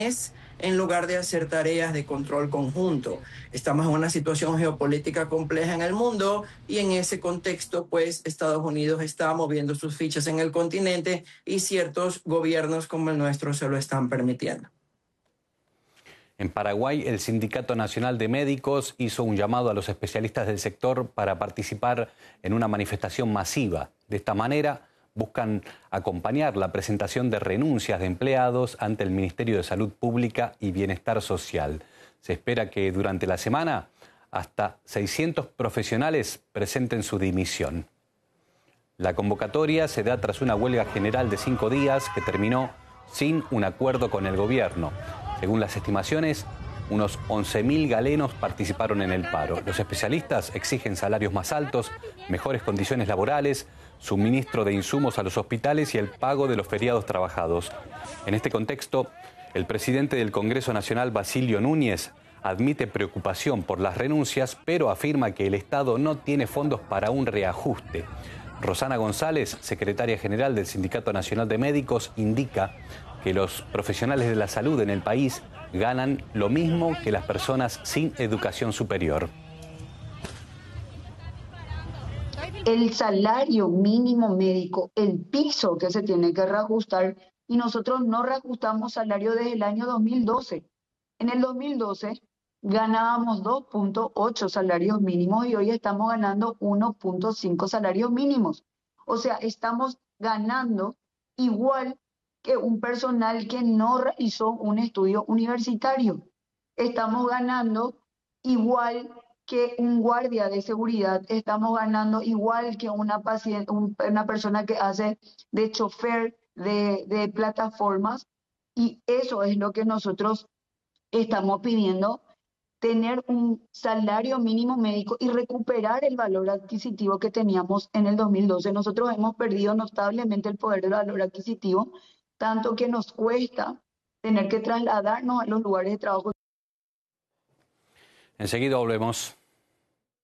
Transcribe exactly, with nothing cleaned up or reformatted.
en lugar de hacer tareas de control conjunto. Estamos en una situación geopolítica compleja en el mundo y en ese contexto, pues, Estados Unidos está moviendo sus fichas en el continente y ciertos gobiernos como el nuestro se lo están permitiendo. En Paraguay, el Sindicato Nacional de Médicos hizo un llamado a los especialistas del sector para participar en una manifestación masiva. De esta manera, buscan acompañar la presentación de renuncias de empleados ante el Ministerio de Salud Pública y Bienestar Social. Se espera que durante la semana hasta seiscientos profesionales presenten su dimisión. La convocatoria se da tras una huelga general de cinco días que terminó sin un acuerdo con el gobierno. Según las estimaciones, unos once mil galenos participaron en el paro. Los especialistas exigen salarios más altos, mejores condiciones laborales, suministro de insumos a los hospitales y el pago de los feriados trabajados. En este contexto, el presidente del Congreso Nacional, Basilio Núñez, admite preocupación por las renuncias, pero afirma que el Estado no tiene fondos para un reajuste. Rosana González, secretaria general del Sindicato Nacional de Médicos, indica que los profesionales de la salud en el país ganan lo mismo que las personas sin educación superior. El salario mínimo médico, el piso que se tiene que reajustar, y nosotros no reajustamos salario desde el año dos mil doce. En el dos mil doce ganábamos dos punto ocho salarios mínimos y hoy estamos ganando uno punto cinco salarios mínimos. O sea, estamos ganando igual que un personal que no realizó un estudio universitario. Estamos ganando igual que un guardia de seguridad, estamos ganando igual que una, paciente, un, una persona que hace de chofer de, de plataformas, y eso es lo que nosotros estamos pidiendo, tener un salario mínimo médico y recuperar el valor adquisitivo que teníamos en el dos mil doce. Nosotros hemos perdido notablemente el poder del valor adquisitivo, tanto que nos cuesta tener que trasladarnos a los lugares de trabajo. Enseguida volvemos.